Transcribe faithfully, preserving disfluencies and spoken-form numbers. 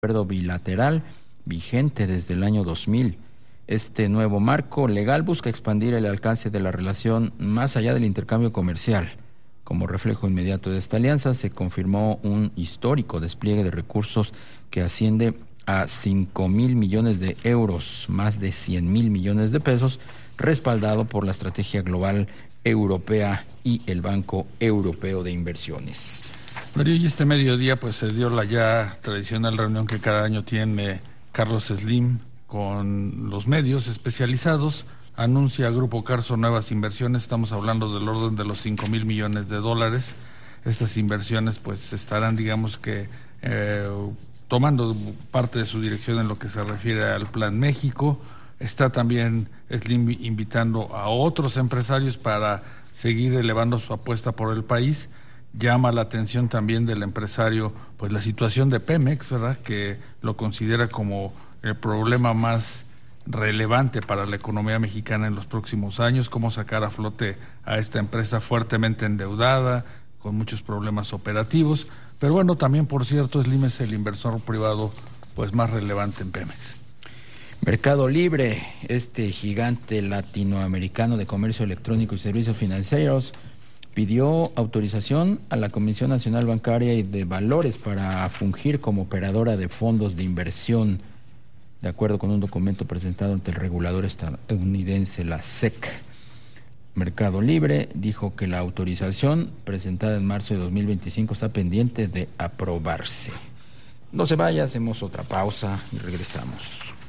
acuerdo bilateral vigente desde el año dos mil. Este nuevo marco legal busca expandir el alcance de la relación más allá del intercambio comercial. Como reflejo inmediato de esta alianza, se confirmó un histórico despliegue de recursos que asciende a cinco mil millones de euros, más de cien mil millones de pesos, respaldado por la Estrategia Global Europea y el Banco Europeo de Inversiones. Mario, y este mediodía pues se dio la ya tradicional reunión que cada año tiene Carlos Slim con los medios especializados. Anuncia Grupo Carso nuevas inversiones, estamos hablando del orden de los cinco mil millones de dólares. Estas inversiones pues estarán, digamos que, eh, tomando parte de su dirección en lo que se refiere al Plan México. Está también Slim invitando a otros empresarios para seguir elevando su apuesta por el país. Llama la atención también del empresario pues la situación de Pemex, ¿verdad?, que lo considera como el problema más relevante para la economía mexicana en los próximos años, cómo sacar a flote a esta empresa fuertemente endeudada, con muchos problemas operativos. Pero bueno, también, por cierto, Slim es el inversor privado pues más relevante en Pemex. Mercado Libre, este gigante latinoamericano de comercio electrónico y servicios financieros, pidió autorización a la Comisión Nacional Bancaria y de Valores para fungir como operadora de fondos de inversión, de acuerdo con un documento presentado ante el regulador estadounidense, la S E C. Mercado Libre dijo que la autorización presentada en marzo de dos mil veinticinco está pendiente de aprobarse. No se vaya, hacemos otra pausa y regresamos.